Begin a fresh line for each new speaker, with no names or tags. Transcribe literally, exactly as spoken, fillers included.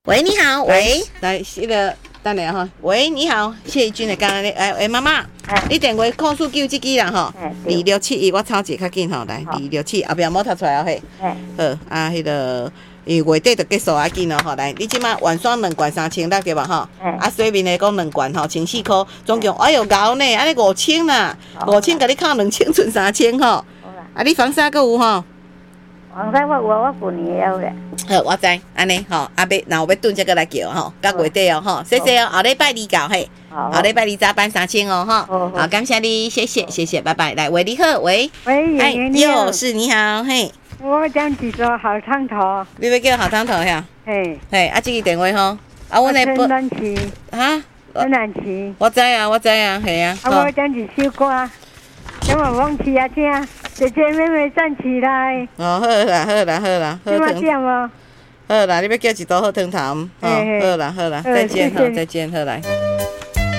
喂，你好，喂，
来，那个等下哈。
喂，你好，谢君的刚刚咧，哎哎，妈妈，你电话控诉救这支啦吼，二六七一，我抄一个较紧吼，来，二六七后壁莫读出来哦嘿。好，啊，迄个，因为月底就结束啊紧哦吼，来，你即马晚霜两罐三千六对吧吼？啊，水面的讲两罐吼，千四箍，总共哎哟高呢，安尼五千啦，五千甲你扣两千，剩三千吼。啊，你防晒阁有吼？
防晒我有啊，我旧年有咧。
好，我知，安尼吼，啊要，然后要炖这个来叫吼，到月底哦吼，谢谢哦，后礼拜二到嘿，后礼拜二早班三千哦吼，好，感谢你，谢谢，谢谢，拜拜，来，喂，你好，喂，
喂，哎，
又是你好，嘿，
我讲一个好汤头，
你要叫好汤头呀？
嘿，
嘿，啊，这个电话吼，啊，我来
不，陈南琪，
哈，
陈南琪，
我知啊，我知啊，系啊，
啊，我讲一首歌，今晚忘记啊听，姐姐妹妹站起来，
哦，好啦，好啦，好啦，
好汤，点哦。
好啦，你要叫一道好汤头，哦，好啦，好啦，再见，好，再见，好来。